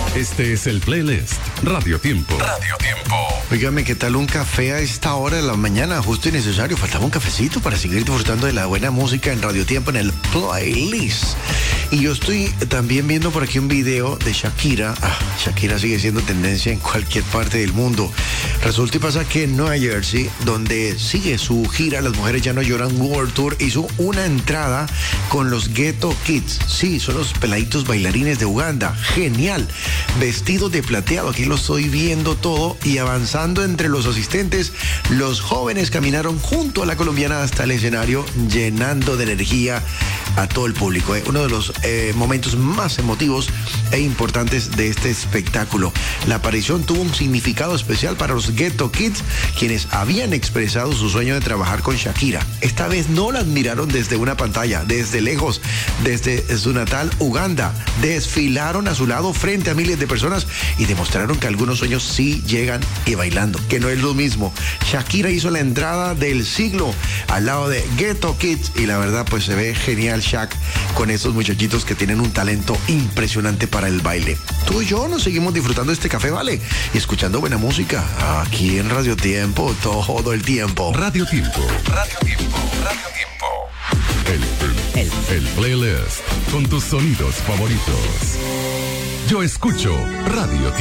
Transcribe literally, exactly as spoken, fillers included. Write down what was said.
Este es el playlist Radio Tiempo. Radio Tiempo. Óigame, ¿qué tal un café a esta hora de la mañana? Justo y necesario. Faltaba un cafecito para seguir disfrutando de la buena música en Radio Tiempo en el playlist. Y yo estoy también viendo por aquí un video de Shakira. Ah, Shakira sigue siendo tendencia en cualquier parte del mundo. Resulta y pasa que en Nueva Jersey, donde sigue su gira Las Mujeres Ya No Lloran World Tour, hizo una entrada con los Ghetto Kids. Sí, son los peladitos bailarines de Uganda. Genial. Vestidos de plateado, aquí lo estoy viendo todo. Y avanzando entre los asistentes, los jóvenes caminaron junto a la colombiana hasta el escenario, llenando de energía a todo el público. ¿eh? Uno de los eh, momentos más emotivos e importantes de este espectáculo. La aparición tuvo un significado especial para los Ghetto Kids, quienes habían expresado su sueño de trabajar con Shakira. Esta vez no la admiraron desde una pantalla, desde lejos, desde su natal Uganda. Desfilaron a su lado frente a miles de personas y demostraron que algunos sueños sí llegan y bailando, que no es lo mismo. Shakira hizo la entrada del siglo al lado de Ghetto Kids y la verdad pues se ve genial Shak con estos muchachitos que tienen un talento impresionante para el baile. Tú y yo nos seguimos disfrutando de este café, ¿vale? Y escuchando buena música aquí en Radio Tiempo todo el tiempo. Radio Tiempo. Radio Tiempo. Radio Tiempo. El, el, el playlist con tus sonidos favoritos. Yo escucho Radio Tiempo.